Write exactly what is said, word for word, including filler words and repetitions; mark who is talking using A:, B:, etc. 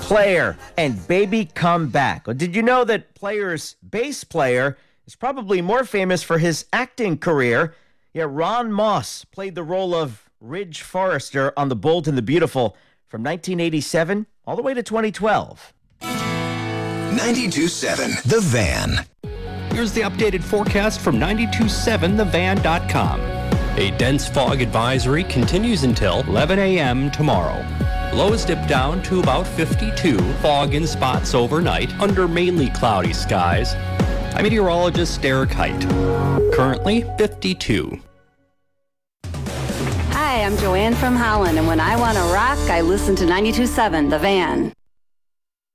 A: Player and Baby Come Back. Well, did you know that Player's bass player is probably more famous for his acting career? Yeah, Ron Moss played the role of Ridge Forrester on The Bold and the Beautiful from nineteen eighty-seven all the way to twenty twelve.
B: ninety-two point seven The Van.
C: Here's the updated forecast from ninety-two point seven the van dot com. A dense fog advisory continues until eleven a.m. tomorrow. Lows dip down to about fifty-two. Fog in spots overnight under mainly cloudy skies. I'm meteorologist Derek Height. Currently fifty-two.
D: Hi, I'm Joanne from Holland, and when I want to rock, I listen to ninety-two point seven The Van.